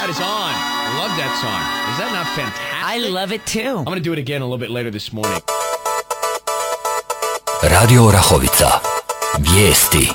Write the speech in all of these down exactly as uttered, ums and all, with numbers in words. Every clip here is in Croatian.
crowd is on. I love that song. Is that not fantastic? I love it too. I'm going to do it again a little bit later this morning. Radio Orahovica. Vijesti.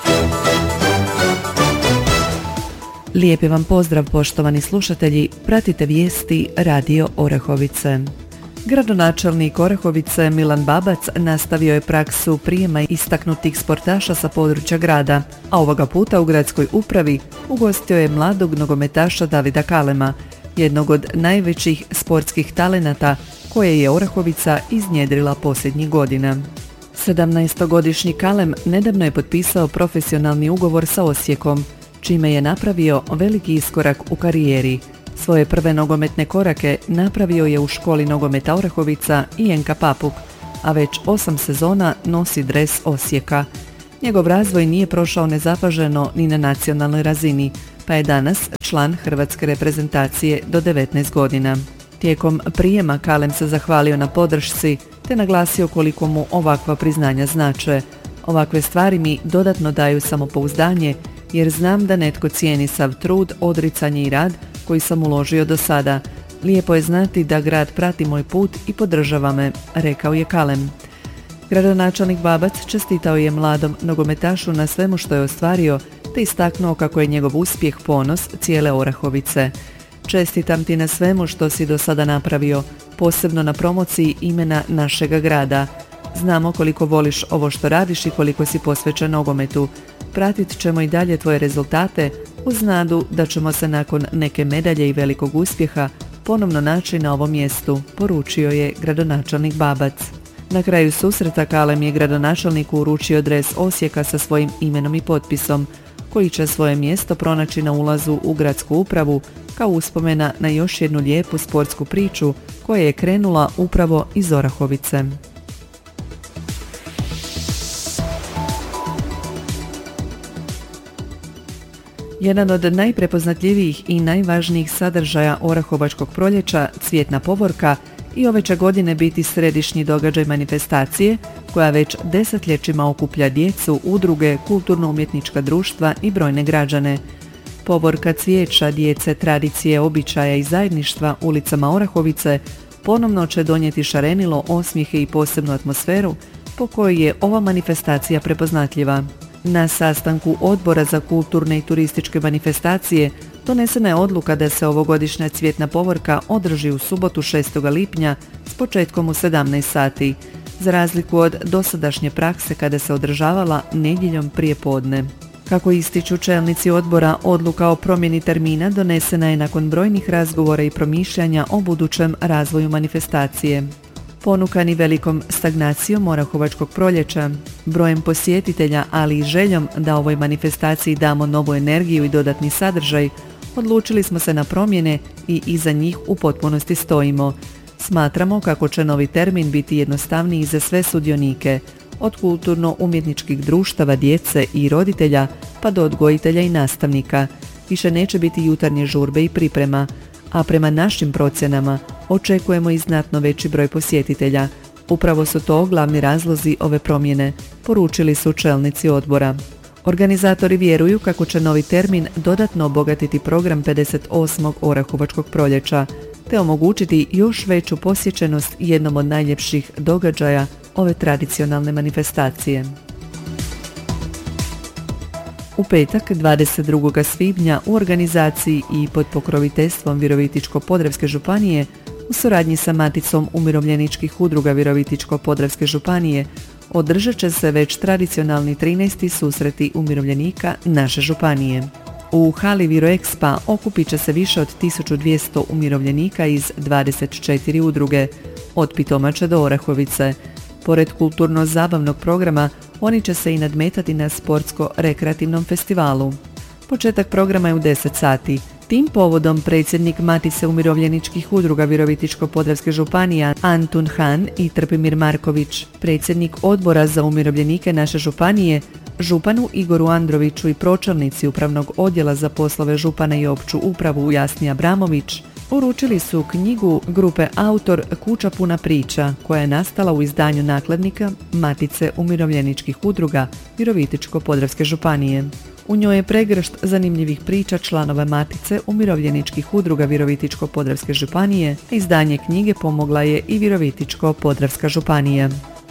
Lijepi vam pozdrav, poštovani slušatelji. Pratite vijesti Radio Orahovice. Gradonačelnik Orahovice Milan Babac nastavio je praksu prijema istaknutih sportaša sa područja grada, a ovoga puta u gradskoj upravi ugostio je mladog nogometaša Davida Kalema, jednog od najvećih sportskih talenata koje je Orahovica iznjedrila posljednjih godina. sedamnaestogodišnji Kalem nedavno je potpisao profesionalni ugovor sa Osijekom, čime je napravio veliki iskorak u karijeri. Svoje prve nogometne korake napravio je u školi nogometa Orahovica i en ka Papuk, a već osam sezona nosi dres Osijeka. Njegov razvoj nije prošao nezapaženo ni na nacionalnoj razini, pa je danas član hrvatske reprezentacije do devetnaest godina. Tijekom prijema Kalem se zahvalio na podršci te naglasio koliko mu ovakva priznanja znače. Ovakve stvari mi dodatno daju samopouzdanje jer znam da netko cijeni sav trud, odricanje i rad koji sam uložio do sada. Lijepo je znati da grad prati moj put i podržava me, rekao je Kalem. Gradonačelnik Babac čestitao je mladom nogometašu na svemu što je ostvario te istaknuo kako je njegov uspjeh ponos cijele Orahovice. Čestitam ti na svemu što si do sada napravio, posebno na promociji imena našega grada. Znamo koliko voliš ovo što radiš i koliko si posvećen nogometu. Pratit ćemo i dalje tvoje rezultate uz nadu da ćemo se nakon neke medalje i velikog uspjeha ponovno naći na ovom mjestu, poručio je gradonačelnik Babac. Na kraju susreta Kalem je gradonačelniku uručio dres Osijeka sa svojim imenom i potpisom, koji će svoje mjesto pronaći na ulazu u gradsku upravu kao uspomena na još jednu lijepu sportsku priču koja je krenula upravo iz Orahovice. Jedan od najprepoznatljivijih i najvažnijih sadržaja Orahovačkog proljeća, Cvjetna povorka, i ove će godine biti središnji događaj manifestacije koja već desetljećima okuplja djecu, udruge, kulturno-umjetnička društva i brojne građane. Povorka cvijeća, djece, tradicije, običaja i zajedništva ulicama Orahovice ponovno će donijeti šarenilo, osmijehe i posebnu atmosferu po kojoj je ova manifestacija prepoznatljiva. Na sastanku Odbora za kulturne i turističke manifestacije donesena je odluka da se ovogodišnja Cvjetna povorka održi u subotu šestog lipnja s početkom u sedamnaest sati, za razliku od dosadašnje prakse kada se održavala nedjeljom prije podne. Kako ističu čelnici odbora, odluka o promjeni termina donesena je nakon brojnih razgovora i promišljanja o budućem razvoju manifestacije. Ponukani velikom stagnacijom Orahovačkog proljeća, brojem posjetitelja, ali i željom da ovoj manifestaciji damo novu energiju i dodatni sadržaj, odlučili smo se na promjene i iza njih u potpunosti stojimo. Smatramo kako će novi termin biti jednostavniji za sve sudionike, od kulturno-umjetničkih društava, djece i roditelja pa do odgojitelja i nastavnika. Više neće biti jutarnje žurbe i priprema, a prema našim procjenama očekujemo i znatno veći broj posjetitelja. Upravo su to glavni razlozi ove promjene, poručili su čelnici odbora. Organizatori vjeruju kako će novi termin dodatno obogatiti program pedeset osmog Orahovačkog proljeća, te omogućiti još veću posjećenost jednom od najljepših događaja ove tradicionalne manifestacije. U petak, dvadeset drugog svibnja, u organizaciji i pod pokroviteljstvom Virovitičko-podravske županije, u suradnji sa Maticom umirovljeničkih udruga Virovitičko-podravske županije, održat će se već tradicionalni trinaesti susreti umirovljenika naše županije. U hali Viroexpa okupit će se više od tisuću dvjesto umirovljenika iz dvadeset četiri udruge, od Pitomače do Orahovice. Pored kulturno-zabavnog programa, oni će se i nadmetati na sportsko-rekreativnom festivalu. Početak programa je u deset sati. Tim povodom predsjednik Matice umirovljeničkih udruga Virovitičko-podravske županije Antun Han i Trpimir Marković, predsjednik odbora za umirovljenike naše županije, županu Igoru Androviću i pročelnici upravnog odjela za poslove župana i opću upravu Jasni Abramović, uručili su knjigu grupe Autor Kuća puna priča, koja je nastala u izdanju nakladnika Matice umirovljeničkih udruga Virovitičko-podravske županije. U njoj je pregršt zanimljivih priča članova Matice umirovljeničkih udruga Virovitičko-podravske županije. Izdanje knjige pomogla je i Virovitičko-podravska županija.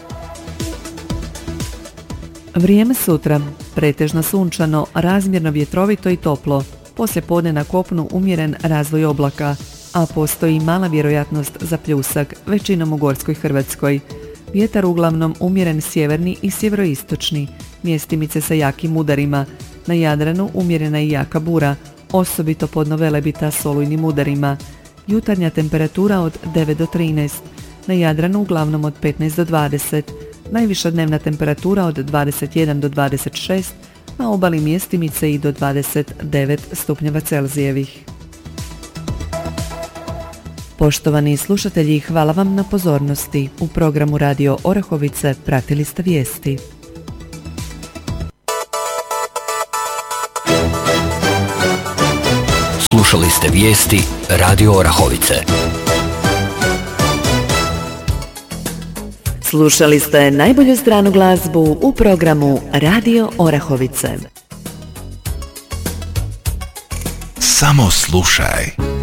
Vrijeme sutra. Pretežno sunčano, razmjerno vjetrovito i toplo. Poslije podne na kopnu umjeren razvoj oblaka, a postoji mala vjerojatnost za pljusak, većinom u Gorskoj Hrvatskoj. Vjetar uglavnom umjeren sjeverni i sjeveroistočni, mjestimice sa jakim udarima. Na Jadranu umjerena i jaka bura, osobito podno Velebita s olujnim udarima. Jutarnja temperatura od devet do trinaest, na Jadranu uglavnom od petnaest do dvadeset, najviša dnevna temperatura od dvadeset jedan do dvadeset šest, na obali mjestimice i do dvadeset devet stupnjeva Celzijevih. Poštovani slušatelji, hvala vam na pozornosti. U programu Radio Orahovice pratili ste vijesti. Slušali ste vijesti Radio Orahovice. Slušali ste najbolju stranu glazbu u programu Radio Orahovice. Samo slušaj.